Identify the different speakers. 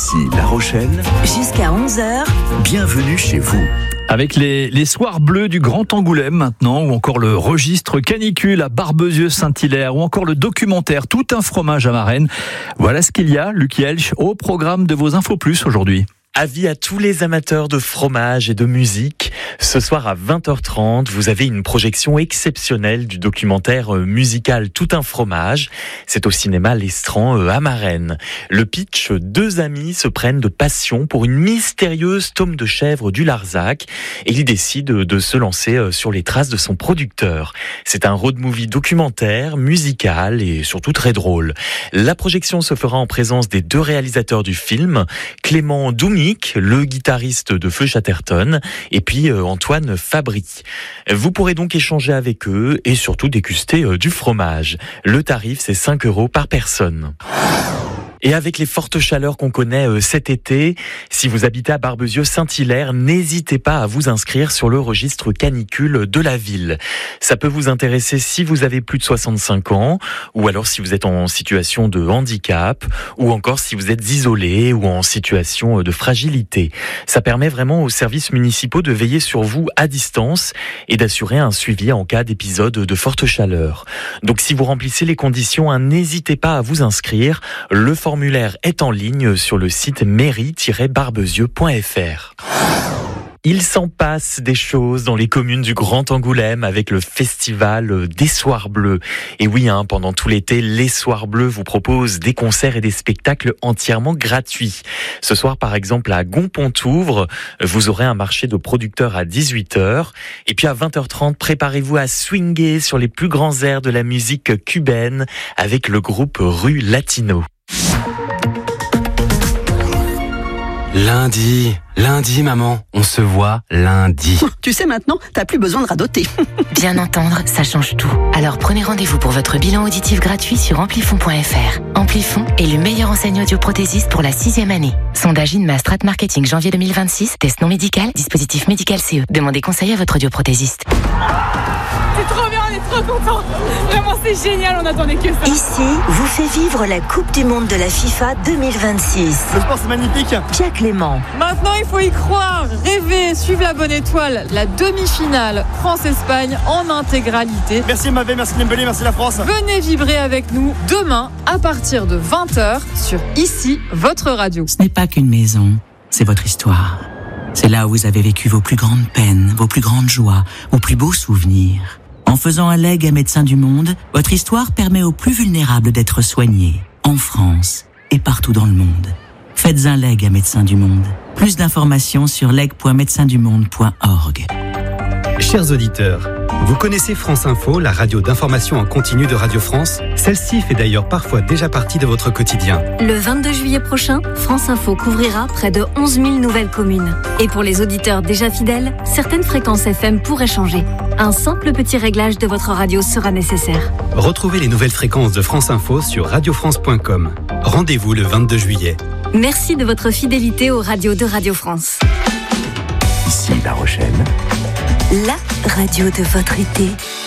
Speaker 1: Ici La Rochelle.
Speaker 2: Jusqu'à 11h.
Speaker 1: Bienvenue chez vous.
Speaker 3: Avec les soirs bleus du Grand Angoulême maintenant, ou encore le registre canicule à Barbezieux-Saint-Hilaire, ou encore le documentaire Tout un fromage à Marennes. Voilà ce qu'il y a, Luc Elch, au programme de vos Infos Plus aujourd'hui.
Speaker 4: Avis à tous les amateurs de fromage et de musique. Ce soir à 20h30, vous avez une projection exceptionnelle du documentaire musical Tout un fromage. C'est au cinéma L'Estran à Marennes. Le pitch, deux amis se prennent de passion pour une mystérieuse tome de chèvre du Larzac et ils décident de se lancer sur les traces de son producteur. C'est un road movie documentaire, musical et surtout très drôle. La projection se fera en présence des deux réalisateurs du film, Clément Doumi, le guitariste de Feu Chatterton, et puis Antoine Fabry. Vous pourrez donc échanger avec eux et surtout déguster du fromage. Le tarif, c'est 5 € par personne. Et avec les fortes chaleurs qu'on connaît cet été, si vous habitez à Barbezieux-Saint-Hilaire, n'hésitez pas à vous inscrire sur le registre canicule de la ville. Ça peut vous intéresser si vous avez plus de 65 ans, ou alors si vous êtes en situation de handicap, ou encore si vous êtes isolé ou en situation de fragilité. Ça permet vraiment aux services municipaux de veiller sur vous à distance et d'assurer un suivi en cas d'épisode de forte chaleur. Donc si vous remplissez les conditions, n'hésitez pas à vous inscrire. Le formulaire est en ligne sur le site mairie-barbezieux.fr. Il s'en passe des choses dans les communes du Grand Angoulême avec le festival des Soirs Bleus. Et oui, pendant tout l'été, les Soirs Bleus vous proposent des concerts et des spectacles entièrement gratuits. Ce soir, par exemple, à Gonpontouvre, vous aurez un marché de producteurs à 18h. Et puis à 20h30, préparez-vous à swinguer sur les plus grands airs de la musique cubaine avec le groupe Rue Latino.
Speaker 5: Lundi, maman, on se voit lundi.
Speaker 2: Tu sais maintenant, t'as plus besoin de radoter.
Speaker 6: Bien entendre, ça change tout. Alors prenez rendez-vous pour votre bilan auditif gratuit sur amplifon.fr. Amplifon, élu meilleure enseigne audioprothésiste pour la 6e année. Sondage INMA Strat Marketing janvier 2026, test non médical, dispositif médical CE. Demandez conseil à votre audioprothésiste.
Speaker 7: C'est trop bien, on est trop contents. Vraiment, c'est génial, on attendait que ça.
Speaker 8: Ici, vous fait vivre la Coupe du Monde de la FIFA 2026.
Speaker 9: Le sport, c'est magnifique.
Speaker 8: Pierre Clément.
Speaker 7: Maintenant, il faut y croire, rêver, suivre la bonne étoile. La demi-finale France-Espagne en intégralité.
Speaker 9: Merci Mavé, merci Dembélé, merci la France.
Speaker 7: Venez vibrer avec nous demain à partir de 20h sur Ici, votre radio.
Speaker 10: Ce n'est pas qu'une maison, c'est votre histoire. C'est là où vous avez vécu vos plus grandes peines, vos plus grandes joies, vos plus beaux souvenirs. En faisant un legs à Médecins du Monde, votre histoire permet aux plus vulnérables d'être soignés, en France et partout dans le monde. Faites un legs à Médecins du Monde. Plus d'informations sur leg.médecindumonde.org.
Speaker 11: Chers auditeurs, vous connaissez France Info, la radio d'information en continu de Radio France ? Celle-ci fait d'ailleurs parfois déjà partie de votre quotidien.
Speaker 12: Le 22 juillet prochain, France Info couvrira près de 11 000 nouvelles communes. Et pour les auditeurs déjà fidèles, certaines fréquences FM pourraient changer. Un simple petit réglage de votre radio sera nécessaire.
Speaker 11: Retrouvez les nouvelles fréquences de France Info sur radiofrance.com. Rendez-vous le 22 juillet.
Speaker 12: Merci de votre fidélité aux radios de Radio France.
Speaker 1: Ici La Rochelle.
Speaker 8: La radio de votre été.